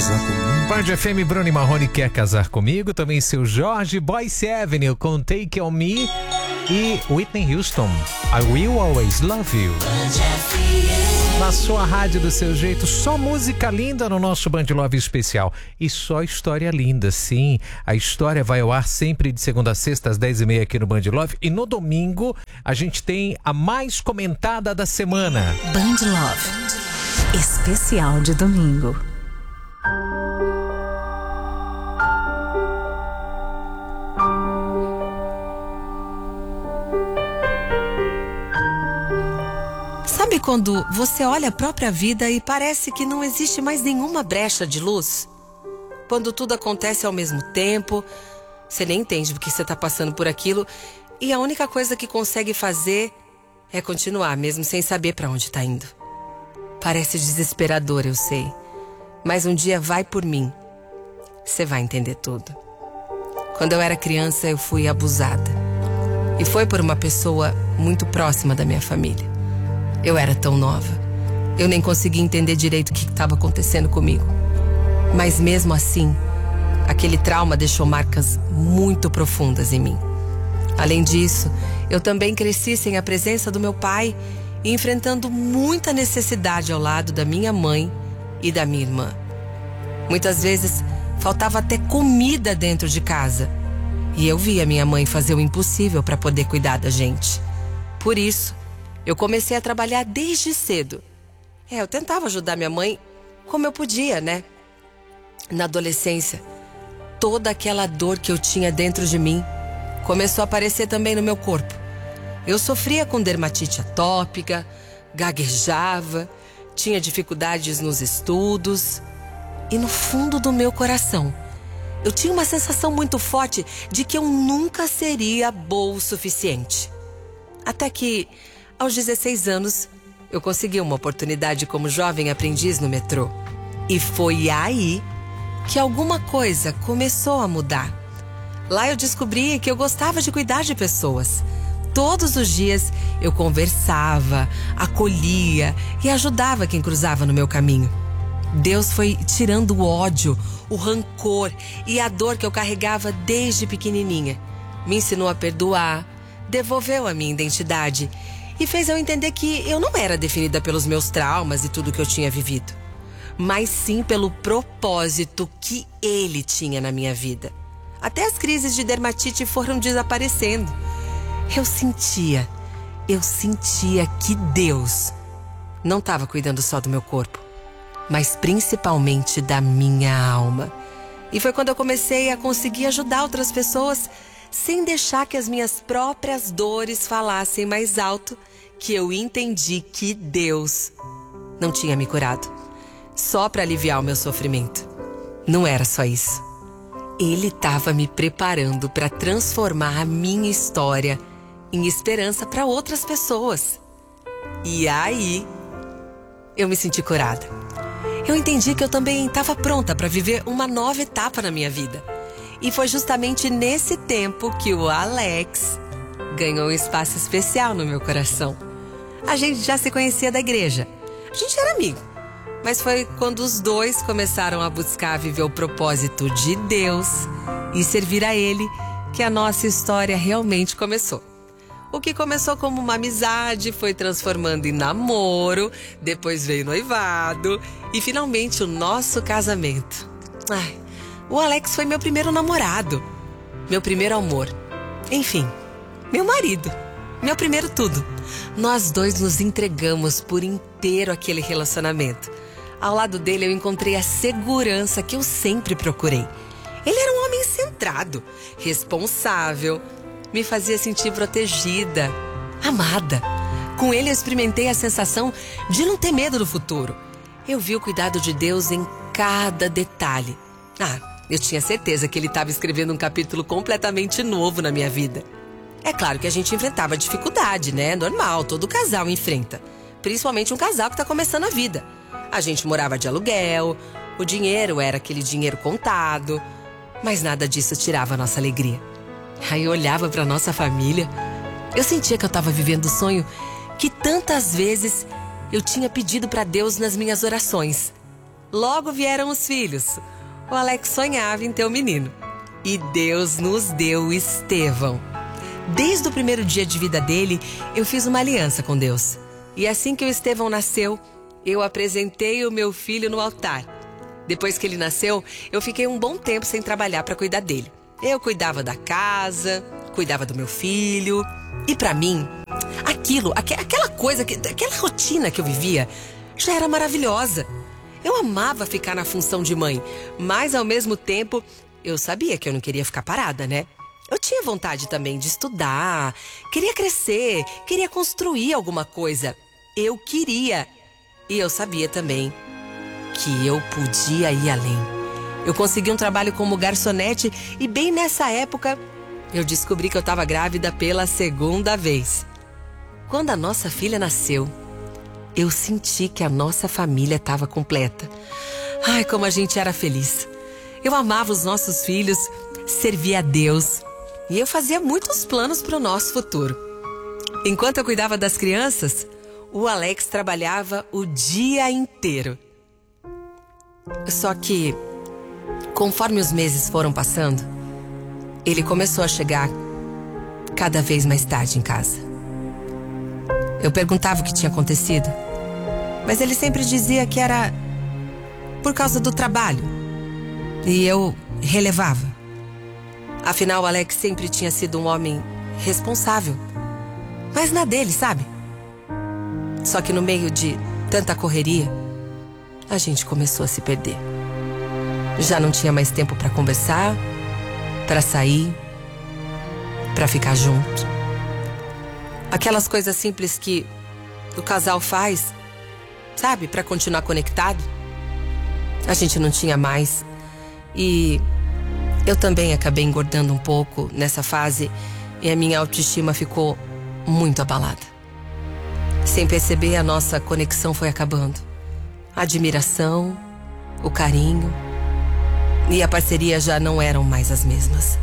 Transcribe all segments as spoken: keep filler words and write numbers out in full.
casar comigo? Band F M, Bruno e Marrone quer casar comigo. Também seu Jorge, Boyce Avenue com Take On Me. E Whitney Houston, I Will Always Love You. Na sua rádio do seu jeito, só música linda no nosso Band Love especial. E só história linda, sim. A história vai ao ar sempre de segunda a sexta às dez e meia aqui no Band Love. E no domingo a gente tem a mais comentada da semana. Band Love, especial de domingo. Sabe quando você olha a própria vida e parece que não existe mais nenhuma brecha de luz? Quando tudo acontece ao mesmo tempo, você nem entende porque você está passando por aquilo e a única coisa que consegue fazer é continuar, mesmo sem saber para onde está indo. Parece desesperador, eu sei, mas um dia vai por mim. Você vai entender tudo. Quando eu era criança, eu fui abusada. E foi por uma pessoa muito próxima da minha família. Eu era tão nova. Eu nem conseguia entender direito o que estava acontecendo comigo. Mas mesmo assim, aquele trauma deixou marcas muito profundas em mim. Além disso, eu também cresci sem a presença do meu pai e enfrentando muita necessidade ao lado da minha mãe e da minha irmã. Muitas vezes, faltava até comida dentro de casa. E eu via minha mãe fazer o impossível para poder cuidar da gente. Por isso, eu comecei a trabalhar desde cedo. É, eu tentava ajudar minha mãe como eu podia, né? Na adolescência, toda aquela dor que eu tinha dentro de mim começou a aparecer também no meu corpo. Eu sofria com dermatite atópica, gaguejava, tinha dificuldades nos estudos. E no fundo do meu coração, eu tinha uma sensação muito forte de que eu nunca seria boa o suficiente. Até que, aos dezesseis anos, eu consegui uma oportunidade como jovem aprendiz no metrô. E foi aí que alguma coisa começou a mudar. Lá eu descobri que eu gostava de cuidar de pessoas. Todos os dias eu conversava, acolhia e ajudava quem cruzava no meu caminho. Deus foi tirando o ódio, o rancor e a dor que eu carregava desde pequenininha. Me ensinou a perdoar, devolveu a minha identidade e fez eu entender que eu não era definida pelos meus traumas e tudo que eu tinha vivido, mas sim pelo propósito que Ele tinha na minha vida. Até as crises de dermatite foram desaparecendo. Eu sentia, eu sentia que Deus não estava cuidando só do meu corpo, mas principalmente da minha alma. E foi quando eu comecei a conseguir ajudar outras pessoas sem deixar que as minhas próprias dores falassem mais alto, que eu entendi que Deus não tinha me curado só para aliviar o meu sofrimento. Não era só isso. Ele estava me preparando para transformar a minha história em esperança para outras pessoas. E aí, eu me senti curada. Eu entendi que eu também estava pronta para viver uma nova etapa na minha vida. E foi justamente nesse tempo que o Alex ganhou um espaço especial no meu coração. A gente já se conhecia da igreja. A gente era amigo. Mas foi quando os dois começaram a buscar viver o propósito de Deus e servir a Ele que a nossa história realmente começou. O que começou como uma amizade foi transformando em namoro, depois veio noivado e finalmente o nosso casamento. Ai, o Alex foi meu primeiro namorado, meu primeiro amor. Enfim, meu marido, meu primeiro tudo. Nós dois nos entregamos por inteiro àquele relacionamento. Ao lado dele eu encontrei a segurança que eu sempre procurei. Ele era um homem centrado, responsável, me fazia sentir protegida, amada. Com ele eu experimentei a sensação de não ter medo do futuro. Eu vi o cuidado de Deus em cada detalhe. Ah, eu tinha certeza que ele estava escrevendo um capítulo completamente novo na minha vida. É claro que a gente enfrentava dificuldade, né? Normal, todo casal enfrenta. Principalmente um casal que está começando a vida. A gente morava de aluguel, o dinheiro era aquele dinheiro contado, mas nada disso tirava a nossa alegria. Aí eu olhava para nossa família, eu sentia que eu estava vivendo o sonho que tantas vezes eu tinha pedido para Deus nas minhas orações. logo vieram os filhos. O Alex sonhava em ter um menino. E Deus nos deu o Estevão. Desde o primeiro dia de vida dele, eu fiz uma aliança com Deus. E assim que o Estevão nasceu, eu apresentei o meu filho no altar. Depois que ele nasceu, eu fiquei um bom tempo sem trabalhar para cuidar dele. Eu cuidava da casa, cuidava do meu filho. E para mim, aquilo, aqu- aquela coisa, que- aquela rotina que eu vivia, já era maravilhosa. Eu amava ficar na função de mãe, mas ao mesmo tempo, eu sabia que eu não queria ficar parada, né? Eu tinha vontade também de estudar, queria crescer, queria construir alguma coisa. Eu queria. E eu sabia também que eu podia ir além. Eu consegui um trabalho como garçonete e bem nessa época eu descobri que eu estava grávida pela segunda vez. Quando a nossa filha nasceu, eu senti que a nossa família estava completa. Ai, como a gente era feliz. Eu amava os nossos filhos, servia a Deus e eu fazia muitos planos para o nosso futuro. Enquanto eu cuidava das crianças, o Alex trabalhava o dia inteiro. Só que, conforme os meses foram passando, ele começou a chegar cada vez mais tarde em casa. Eu perguntava o que tinha acontecido, mas ele sempre dizia que era por causa do trabalho. E eu relevava. Afinal, o Alex sempre tinha sido um homem responsável, mas na dele, sabe? Só que no meio de tanta correria, a gente começou a se perder. Já não tinha mais tempo para conversar, para sair, para ficar junto. Aquelas coisas simples que o casal faz, sabe, para continuar conectado. A gente não tinha mais. E eu também acabei engordando um pouco nessa fase e a minha autoestima ficou muito abalada. Sem perceber, a nossa conexão foi acabando. A admiração, o carinho e a parceria já não eram mais as mesmas.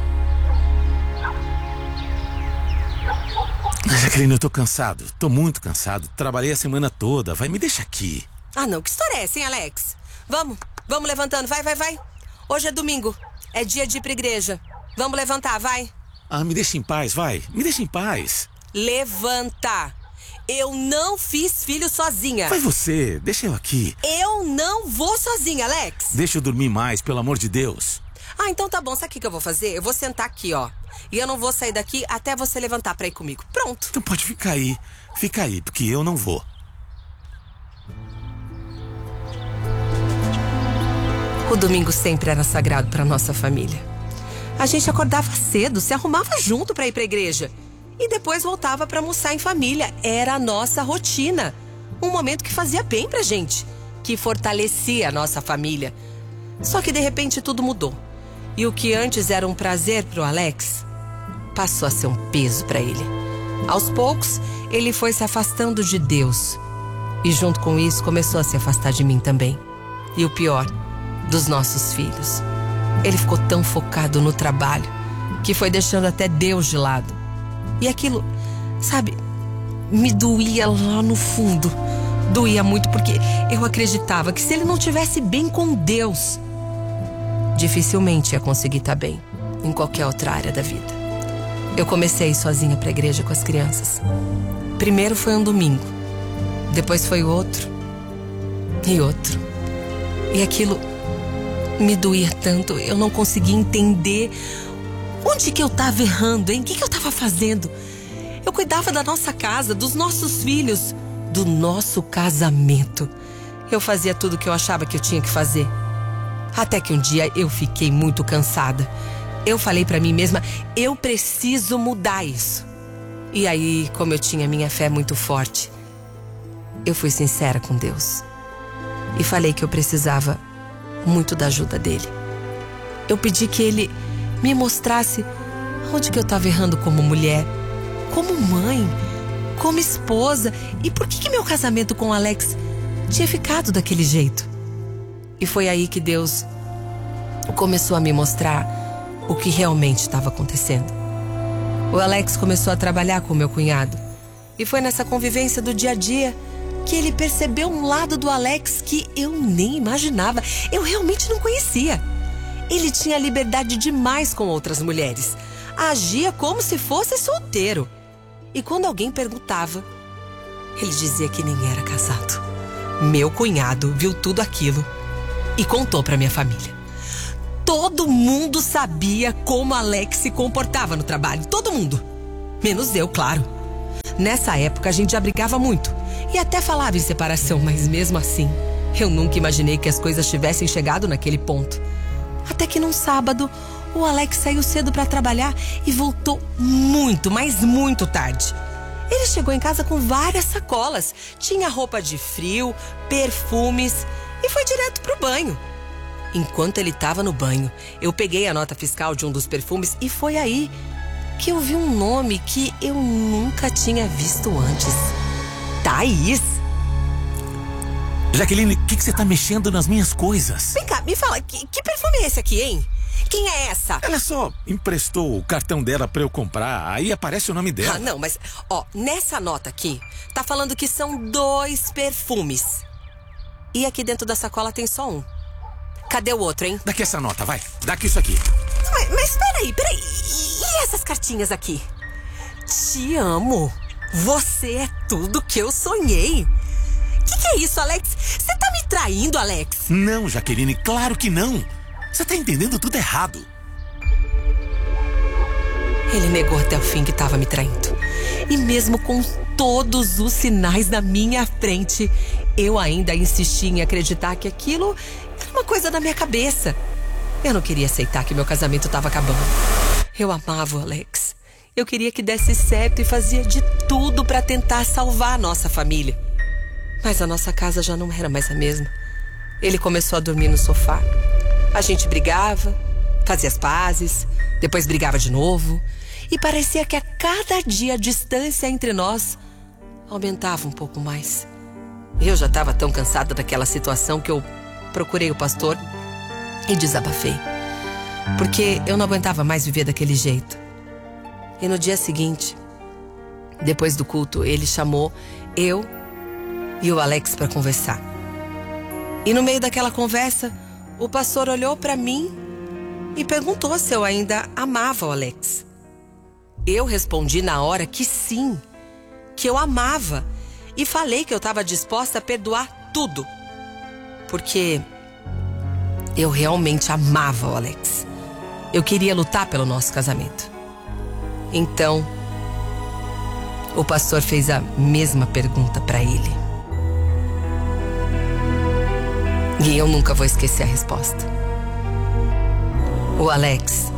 Jaqueline, eu tô cansado. Tô muito cansado. Trabalhei a semana toda. Vai, me deixa aqui. Ah, não. Que história é essa, hein, Alex? Vamos, vamos levantando. Vai, vai, vai. Hoje é domingo. É dia de ir pra igreja. Vamos levantar, vai. Ah, me deixa em paz, vai. Me deixa em paz. Levanta. Eu não fiz filho sozinha. Vai você, deixa eu aqui. Eu não vou sozinha, Alex. Deixa eu dormir mais, pelo amor de Deus. Ah, então tá bom. Sabe o que que eu vou fazer? Eu vou sentar aqui, ó. E eu não vou sair daqui até você levantar pra ir comigo. Pronto. Então pode ficar aí. Fica aí, porque eu não vou. O domingo sempre era sagrado pra nossa família. A gente acordava cedo, se arrumava junto pra ir pra igreja. E depois voltava pra almoçar em família. Era a nossa rotina. Um momento que fazia bem pra gente. Que fortalecia a nossa família. Só que de repente tudo mudou. E o que antes era um prazer pro Alex, passou a ser um peso pra ele. Aos poucos, ele foi se afastando de Deus. E junto com isso, começou a se afastar de mim também. E o pior, dos nossos filhos. Ele ficou tão focado no trabalho, que foi deixando até Deus de lado. E aquilo, sabe, me doía lá no fundo. Doía muito porque eu acreditava que se ele não estivesse bem com Deus, dificilmente ia conseguir estar bem em qualquer outra área da vida. Eu comecei a ir sozinha para a igreja com as crianças. Primeiro foi um domingo, depois foi outro e outro. E aquilo me doía tanto, eu não conseguia entender onde que eu estava errando, hein? O que que eu estava fazendo? Eu cuidava da nossa casa, dos nossos filhos, do nosso casamento. Eu fazia tudo o que eu achava que eu tinha que fazer. Até que um dia eu fiquei muito cansada. Eu falei pra mim mesma, eu preciso mudar isso. E aí, como eu tinha minha fé muito forte, eu fui sincera com Deus. E falei que eu precisava muito da ajuda dele. Eu pedi que ele me mostrasse onde que eu estava errando como mulher, como mãe, como esposa. E por que que meu casamento com o Alex tinha ficado daquele jeito? E foi aí que Deus começou a me mostrar o que realmente estava acontecendo. O Alex começou a trabalhar com meu cunhado. E foi nessa convivência do dia a dia porque ele percebeu um lado do Alex que eu nem imaginava. Eu realmente não conhecia. Ele tinha liberdade demais com outras mulheres. Agia como se fosse solteiro. E quando alguém perguntava, ele dizia que nem era casado. Meu cunhado viu tudo aquilo e contou pra minha família. Todo mundo sabia como Alex se comportava no trabalho. Todo mundo. Menos eu, claro. Nessa época a gente já brigava muito e até falava em separação, mas mesmo assim, eu nunca imaginei que as coisas tivessem chegado naquele ponto. Até que num sábado, o Alex saiu cedo pra trabalhar e voltou muito, mas muito tarde. Ele chegou em casa com várias sacolas, tinha roupa de frio, perfumes e foi direto pro banho. Enquanto ele estava no banho, eu peguei a nota fiscal de um dos perfumes e foi aí que eu vi um nome que eu nunca tinha visto antes. Thaís. Jaqueline, o que, que você tá mexendo nas minhas coisas? Vem cá, me fala, que, que perfume é esse aqui, hein? Quem é essa? Ela só emprestou o cartão dela pra eu comprar, aí aparece o nome dela. Ah, não, mas, ó, nessa nota aqui, tá falando que são dois perfumes. E aqui dentro da sacola tem só um. Cadê o outro, hein? Daqui essa nota, vai. Daqui isso aqui. Mas, mas peraí, peraí. E essas cartinhas aqui? Te amo. Você é tudo que eu sonhei. Que que é isso, Alex? Você tá me traindo, Alex? Não, Jaqueline, claro que não. Você tá entendendo tudo errado. Ele negou até o fim que tava me traindo. E mesmo com todos os sinais na minha frente, eu ainda insisti em acreditar que aquilo era uma coisa da minha cabeça. Eu não queria aceitar que meu casamento tava acabando. Eu amava o Alex. Eu queria que desse certo e fazia de tudo pra tentar salvar a nossa família. Mas a nossa casa já não era mais a mesma. Ele começou a dormir no sofá. A gente brigava, fazia as pazes, depois brigava de novo. E parecia que a cada dia a distância entre nós aumentava um pouco mais. Eu já estava tão cansada daquela situação que eu procurei o pastor e desabafei. Porque eu não aguentava mais viver daquele jeito. E no dia seguinte, depois do culto, ele chamou eu e o Alex para conversar. E no meio daquela conversa, o pastor olhou para mim e perguntou se eu ainda amava o Alex. Eu respondi na hora que sim, que eu amava, e falei que eu estava disposta a perdoar tudo. Porque eu realmente amava o Alex. Eu queria lutar pelo nosso casamento. Então, o pastor fez a mesma pergunta para ele. E eu nunca vou esquecer a resposta. O Alex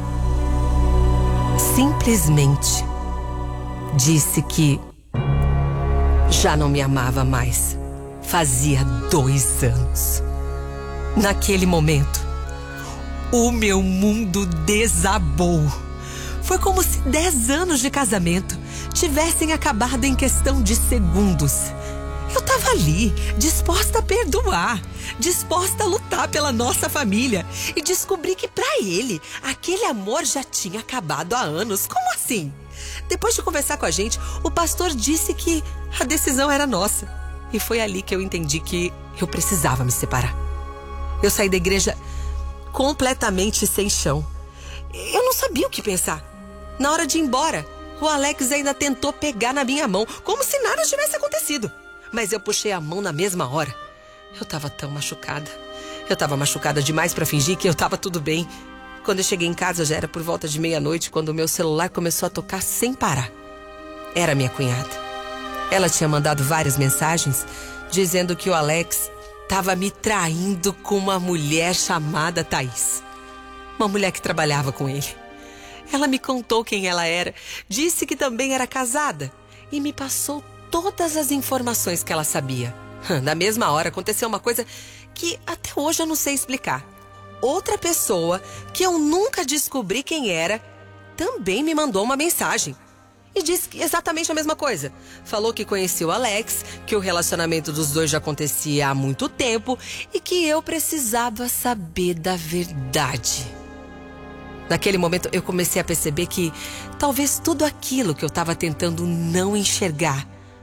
simplesmente disse que já não me amava mais. Fazia dois anos. Naquele momento, o meu mundo desabou. Foi como se dez anos de casamento tivessem acabado em questão de segundos. Eu tava ali, disposta a perdoar, disposta a lutar pela nossa família, e descobri que pra ele, aquele amor já tinha acabado há anos. Como assim? Depois de conversar com a gente, o pastor disse que a decisão era nossa. E foi ali que eu entendi que eu precisava me separar. Eu saí da igreja completamente sem chão. Eu não sabia o que pensar. Na hora de ir embora, o Alex ainda tentou pegar na minha mão, como se nada tivesse acontecido. Mas eu puxei a mão na mesma hora. Eu tava tão machucada. Eu tava machucada demais pra fingir que eu tava tudo bem. Quando eu cheguei em casa já era por volta de meia-noite, quando o meu celular começou a tocar sem parar. Era minha cunhada. Ela tinha mandado várias mensagens dizendo que o Alex tava me traindo com uma mulher chamada Thaís. Uma mulher que trabalhava com ele. Ela me contou quem ela era, disse que também era casada e me passou todas as informações que ela sabia. Na mesma hora aconteceu uma coisa que até hoje eu não sei explicar. Outra pessoa, que eu nunca descobri quem era, também me mandou uma mensagem. E disse exatamente a mesma coisa. Falou que conhecia o Alex, que o relacionamento dos dois já acontecia há muito tempo e que eu precisava saber da verdade. Naquele momento eu comecei a perceber que talvez tudo aquilo que eu estava tentando não enxergar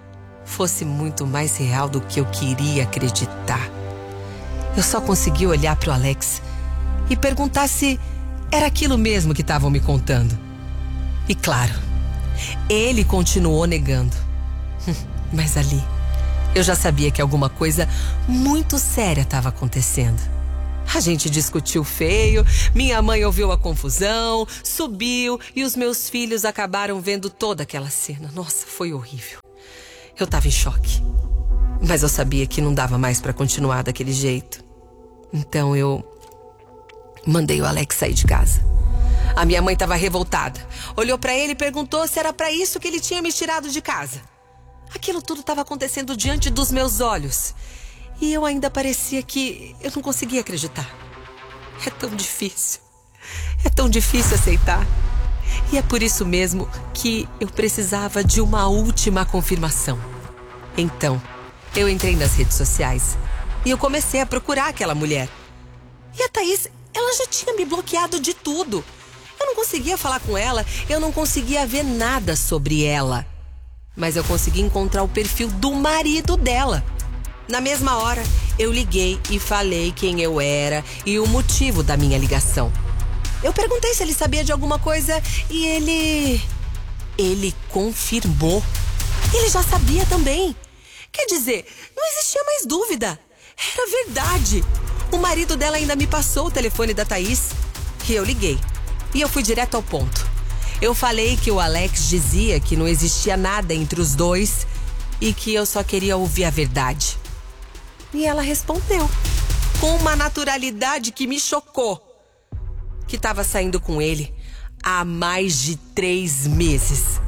fosse muito mais real do que eu queria acreditar. Eu só consegui olhar para o Alex e perguntar se era aquilo mesmo que estavam me contando. E claro, ele continuou negando. Mas ali, eu já sabia que alguma coisa muito séria estava acontecendo. A gente discutiu feio, minha mãe ouviu a confusão, subiu e os meus filhos acabaram vendo toda aquela cena. Nossa, foi horrível. Eu estava em choque, mas eu sabia que não dava mais para continuar daquele jeito. Então eu mandei o Alex sair de casa. A minha mãe estava revoltada. Olhou para ele e perguntou se era para isso que ele tinha me tirado de casa. Aquilo tudo estava acontecendo diante dos meus olhos. E eu ainda parecia que eu não conseguia acreditar. É tão difícil. É tão difícil aceitar. E é por isso mesmo que eu precisava de uma última confirmação. Então, eu entrei nas redes sociais e eu comecei a procurar aquela mulher. E a Thaís, ela já tinha me bloqueado de tudo. Eu não conseguia falar com ela, eu não conseguia ver nada sobre ela. Mas eu consegui encontrar o perfil do marido dela. Na mesma hora, eu liguei e falei quem eu era e o motivo da minha ligação. Eu perguntei se ele sabia de alguma coisa e ele... Ele confirmou. Ele já sabia também. Quer dizer, não existia mais dúvida. Era verdade. O marido dela ainda me passou o telefone da Thaís. E eu liguei. E eu fui direto ao ponto. Eu falei que o Alex dizia que não existia nada entre os dois e que eu só queria ouvir a verdade. E ela respondeu, com uma naturalidade que me chocou, que estava saindo com ele há mais de três meses.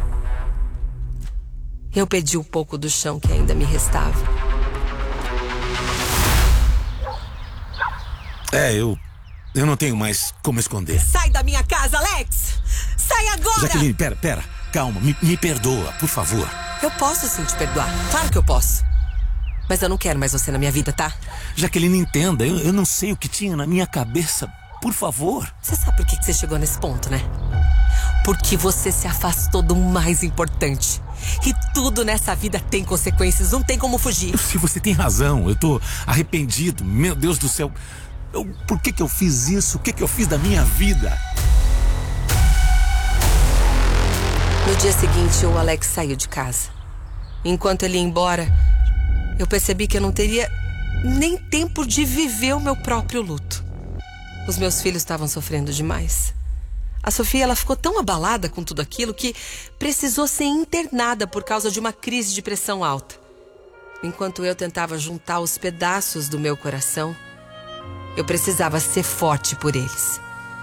Eu pedi um pouco do chão que ainda me restava. É, eu... Eu não tenho mais como esconder. Sai da minha casa, Alex! Sai agora! Jaqueline, pera, pera. Calma, me, me perdoa, por favor. Eu posso sim te perdoar. Claro que eu posso. Mas eu não quero mais você na minha vida, tá? Jaqueline, entenda, eu, eu não sei o que tinha na minha cabeça. Por favor. Você sabe por que que você chegou nesse ponto, né? Porque você se afastou do mais importante. E tudo nessa vida tem consequências, não tem como fugir. Se você tem razão, eu tô arrependido. Meu Deus do céu. Eu, por que que eu fiz isso? O que que eu fiz da minha vida? No dia seguinte, o Alex saiu de casa. Enquanto ele ia embora, eu percebi que eu não teria nem tempo de viver o meu próprio luto. Os meus filhos estavam sofrendo demais. A Sofia, ela ficou tão abalada com tudo aquilo que precisou ser internada por causa de uma crise de pressão alta. Enquanto eu tentava juntar os pedaços do meu coração, eu precisava ser forte por eles.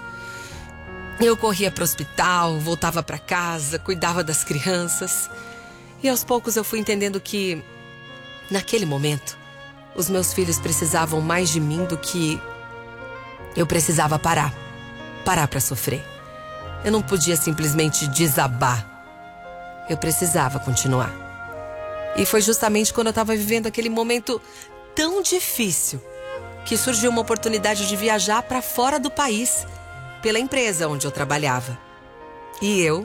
Eu corria para o hospital, voltava para casa, cuidava das crianças. E aos poucos eu fui entendendo que, naquele momento, os meus filhos precisavam mais de mim do que eu precisava parar. Parar para sofrer. Eu não podia simplesmente desabar. Eu precisava continuar. E foi justamente quando eu estava vivendo aquele momento tão difícil que surgiu uma oportunidade de viajar para fora do país pela empresa onde eu trabalhava. E eu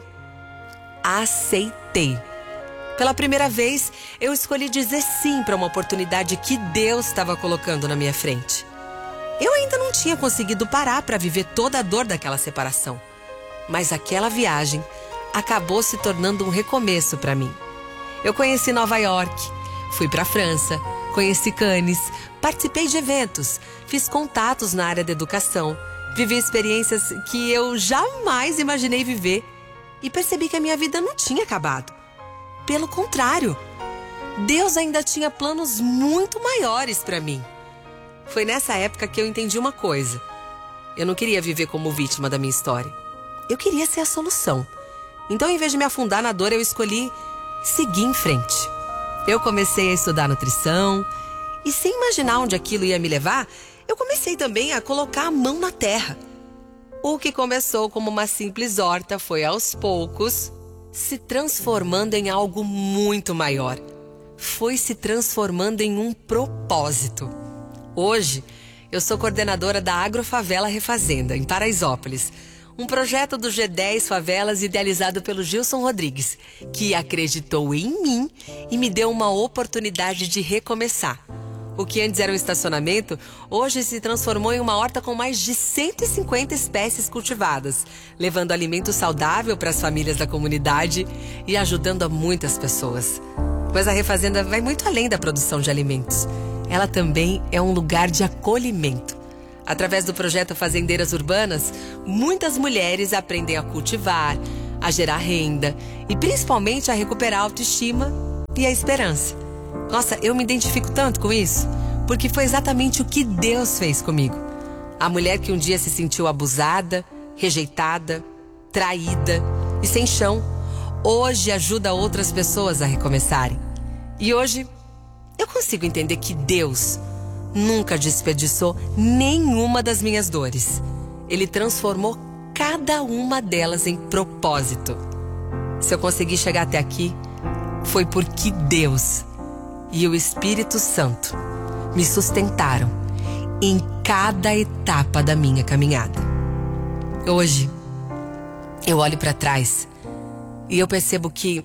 aceitei. Pela primeira vez, eu escolhi dizer sim para uma oportunidade que Deus estava colocando na minha frente. Eu ainda não tinha conseguido parar para viver toda a dor daquela separação. Mas aquela viagem acabou se tornando um recomeço para mim. Eu conheci Nova York, fui para a França, conheci Cannes, participei de eventos, fiz contatos na área da educação, vivi experiências que eu jamais imaginei viver e percebi que a minha vida não tinha acabado. Pelo contrário, Deus ainda tinha planos muito maiores para mim. Foi nessa época que eu entendi uma coisa. Eu não queria viver como vítima da minha história. Eu queria ser a solução. Então, em vez de me afundar na dor, eu escolhi seguir em frente. Eu comecei a estudar nutrição e, sem imaginar onde aquilo ia me levar, eu comecei também a colocar a mão na terra. O que começou como uma simples horta foi, aos poucos, se transformando em algo muito maior. Foi se transformando em um propósito. Hoje, eu sou coordenadora da Agrofavela Refazenda, em Paraisópolis, Um projeto do G dez Favelas idealizado pelo Gilson Rodrigues, que acreditou em mim e me deu uma oportunidade de recomeçar. O que antes era um estacionamento, hoje se transformou em uma horta com mais de cento e cinquenta espécies cultivadas, levando alimento saudável para as famílias da comunidade e ajudando a muitas pessoas. Mas a Refazenda vai muito além da produção de alimentos. Ela também é um lugar de acolhimento. Através do projeto Fazendeiras Urbanas, muitas mulheres aprendem a cultivar, a gerar renda e principalmente a recuperar a autoestima e a esperança. Nossa, eu me identifico tanto com isso, porque foi exatamente o que Deus fez comigo. A mulher que um dia se sentiu abusada, rejeitada, traída e sem chão, hoje ajuda outras pessoas a recomeçarem. E hoje, eu consigo entender que Deus nunca desperdiçou nenhuma das minhas dores. Ele transformou cada uma delas em propósito. Se eu consegui chegar até aqui, foi porque Deus e o Espírito Santo me sustentaram em cada etapa da minha caminhada. Hoje, eu olho para trás e eu percebo que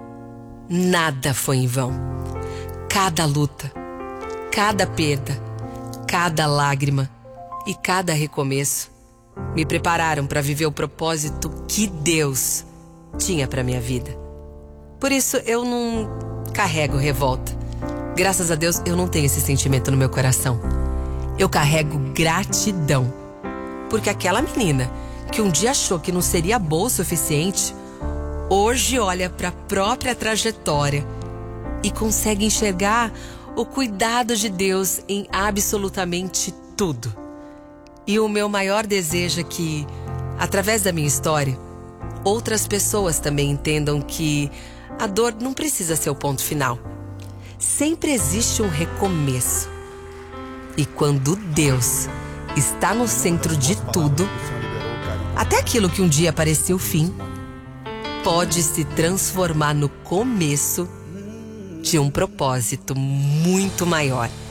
nada foi em vão. Cada luta, cada perda, cada lágrima e cada recomeço me prepararam para viver o propósito que Deus tinha para minha vida. Por isso eu não carrego revolta. Graças a Deus eu não tenho esse sentimento no meu coração. Eu carrego gratidão, porque aquela menina que um dia achou que não seria boa o suficiente, hoje olha para a própria trajetória e consegue enxergar o cuidado de Deus em absolutamente tudo. E o meu maior desejo é que, através da minha história, outras pessoas também entendam que a dor não precisa ser o ponto final. Sempre existe um recomeço. E quando Deus está no centro de tudo, até aquilo que um dia parecia o fim, pode se transformar no começo de um propósito muito maior.